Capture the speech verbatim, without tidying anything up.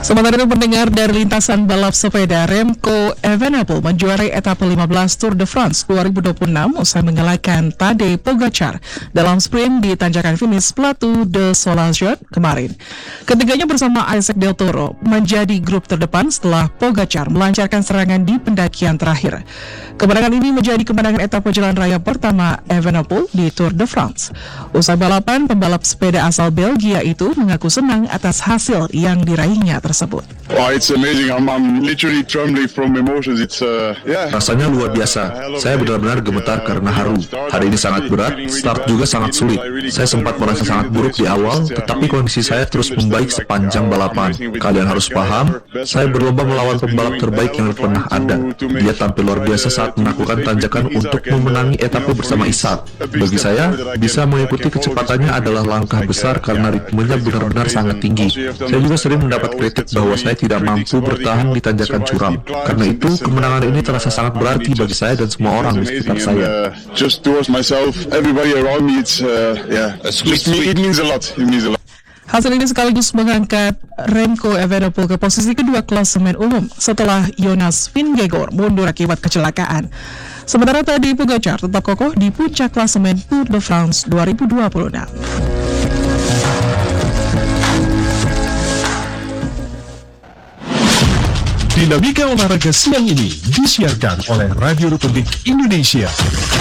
Sementara itu pendengar dari lintasan balap sepeda, Remco Evenepoel menjuarai etapa lima belas Tour de France dua ribu dua puluh enam usai mengalahkan Tadej Pogacar dalam sprint di tanjakan finish Plateau de Solange kemarin. Ketiganya bersama Isaac Del Toro menjadi grup terdepan setelah Pogacar melancarkan serangan di pendakian terakhir. Kemenangan ini menjadi kemenangan etapa jalan raya pertama Evenepoel di Tour de France. Usai balapan, pembalap sepeda asal Belgia itu mengaku senang atas hasil yang diraihnya tersebut. Wow, it's amazing. I'm, I'm literally trembling from emotions. It's uh, yeah. Rasanya luar biasa. Saya benar-benar gemetar karena haru. Hari ini sangat berat, start juga sangat sulit. Saya sempat merasa sangat buruk di awal, tetapi kondisi saya terus membaik sepanjang balapan. Kalian harus paham, saya berlomba melawan pembalap terbaik yang pernah ada. Dia tampil luar biasa saat melakukan tanjakan untuk memenangi etapa bersama Isaac. Bagi saya, bisa mengikuti kecepatannya adalah langkah besar karena ritmenya benar-benar sangat tinggi. Saya juga sering mendapat kritik bahwa saya tidak mampu bertahan di tanjakan curam. Karena itu, kemenangan ini terasa sangat berarti bagi saya dan semua orang di sekitar saya. Just towards myself, everybody around me, it's uh, yeah, it means a lot. It means a lot. Hasil ini sekaligus mengangkat Remco Evenepoel ke posisi kedua klasemen umum setelah Jonas Vingegaard mundur akibat kecelakaan. Sementara Tadej Pogacar tetap kokoh di puncak klasemen Tour de France dua ribu dua puluh enam. Dinamika olahraga siang ini disiarkan oleh Radio Republik Indonesia.